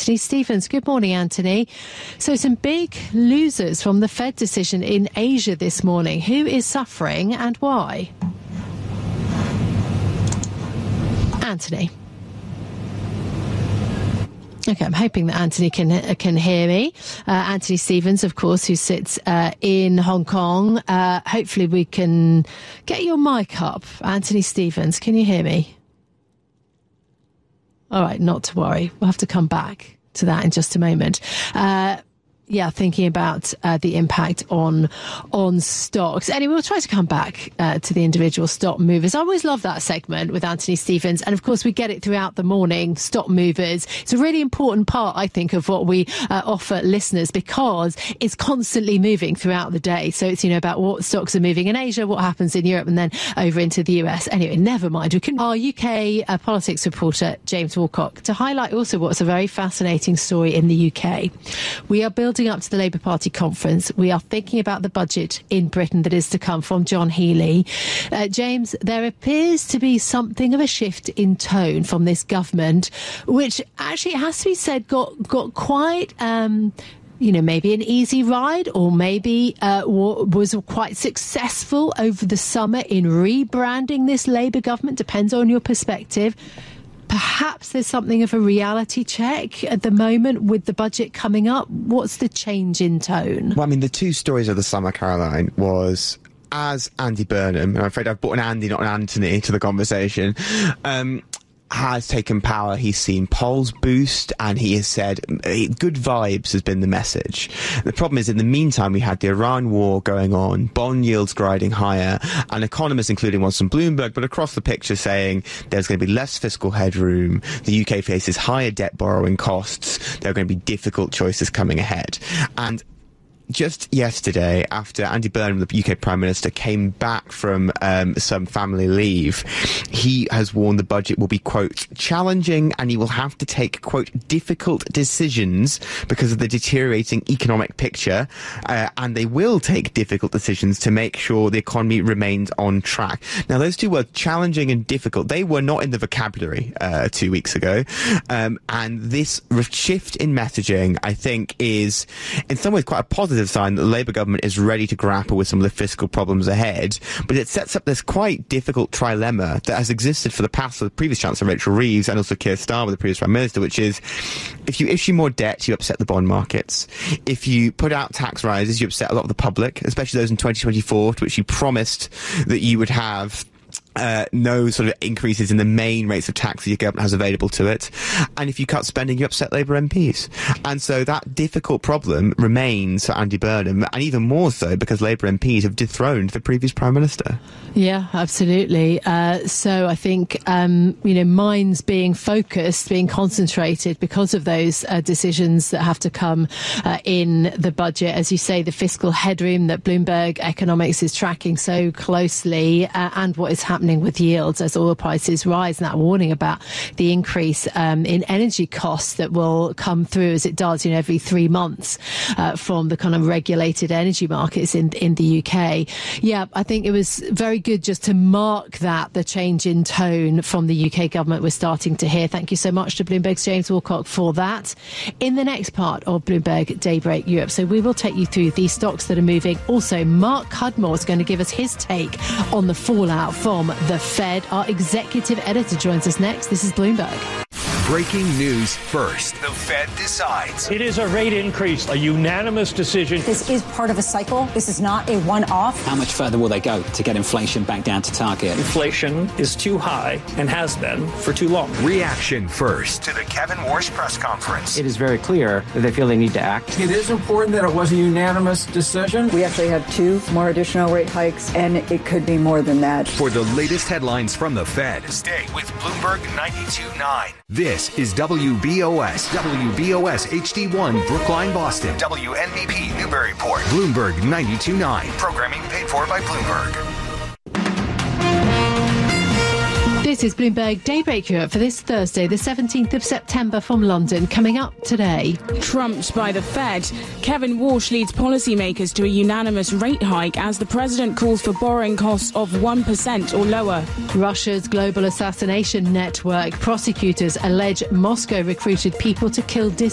Anthony Stevens. Good morning, Anthony. So some big losers from the Fed decision in Asia this morning. Who is suffering and why? Anthony. Okay, I'm hoping that Anthony can hear me. Anthony Stevens, of course, who sits in Hong Kong. Hopefully we can get your mic up. Anthony Stevens, can you hear me? All right, not to worry. We'll have to come back to that in just a moment. Thinking about the impact on stocks. Anyway, we'll try to come back to the individual stock movers. I always love that segment with Anthony Stevens. And of course, we get it throughout the morning, stock movers. It's a really important part, I think, of what we offer listeners because it's constantly moving throughout the day. So it's, about what stocks are moving in Asia, what happens in Europe, and then over into the US. Anyway, never mind. Our UK politics reporter, James Woolcock, to highlight also what's a very fascinating story in the UK. We are building up to the Labour Party conference. We are thinking about the budget in Britain that is to come from John Healey. James, there appears to be something of a shift in tone from this government, which actually, it has to be said, got quite maybe an easy ride, or maybe was quite successful over the summer in rebranding this Labour government. Depends on your perspective. Perhaps there's something of a reality check at the moment with the budget coming up. What's the change in tone? Well, the two stories of the summer, Caroline, was as Andy Burnham, and I'm afraid I've brought an Andy, not an Anthony, to the conversation, has taken power. He's seen polls boost, and he has said good vibes has been the message. The problem is, in the meantime, we had the Iran war going on, bond yields grinding higher, and economists, including ones from Bloomberg, but across the picture, saying there's going to be less fiscal headroom, the UK faces higher debt borrowing costs, there are going to be difficult choices coming ahead. And just yesterday, after Andy Burnham, the UK Prime Minister, came back from some family leave, he has warned the budget will be, quote, challenging, and he will have to take, quote, difficult decisions because of the deteriorating economic picture, and they will take difficult decisions to make sure the economy remains on track. Now, those two words, challenging and difficult, they were not in the vocabulary 2 weeks ago, and this shift in messaging, I think, is in some ways quite a positive sign that the Labour government is ready to grapple with some of the fiscal problems ahead, but it sets up this quite difficult trilemma that has existed for the past with the previous Chancellor Rachel Reeves and also Keir Starmer, the previous Prime Minister, which is if you issue more debt, you upset the bond markets. If you put out tax rises, you upset a lot of the public, especially those in 2024, to which you promised that you would have no sort of increases in the main rates of tax that your government has available to it. And if you cut spending, you upset Labour MPs. And so that difficult problem remains for Andy Burnham, and even more so because Labour MPs have dethroned the previous Prime Minister. Yeah, absolutely. So I think, minds being focused, being concentrated because of those decisions that have to come in the budget. As you say, the fiscal headroom that Bloomberg Economics is tracking so closely, and what is happening with yields as oil prices rise, and that warning about the increase in energy costs that will come through as it does, every 3 months from the kind of regulated energy markets in the UK. Yeah, I think it was very good just to mark that, the change in tone from the UK government we're starting to hear. Thank you so much to Bloomberg's James Woolcock for that. In the next part of Bloomberg Daybreak Europe, so we will take you through the stocks that are moving. Also, Mark Cudmore is going to give us his take on the fallout from the Fed. Our executive editor joins us next. This is Bloomberg. Breaking news first. The Fed decides. It is a rate increase, a unanimous decision. This is part of a cycle. This is not a one-off. How much further will they go to get inflation back down to target? Inflation is too high and has been for too long. Reaction first to the Kevin Warsh press conference. It is very clear that they feel they need to act. It is important that it was a unanimous decision. We actually have 2 more additional rate hikes, and it could be more than that. For the latest headlines from the Fed, stay with Bloomberg 92.9. This is WBOS HD1 Brookline, Boston. WNBP Newburyport. Bloomberg 92.9. Programming paid for by Bloomberg. This is Bloomberg Daybreak Europe for this Thursday, the 17th of September from London. Coming up today. Trumped by the Fed, Kevin Warsh leads policymakers to a unanimous rate hike as the president calls for borrowing costs of 1% or lower. Russia's global assassination network. Prosecutors allege Moscow recruited people to kill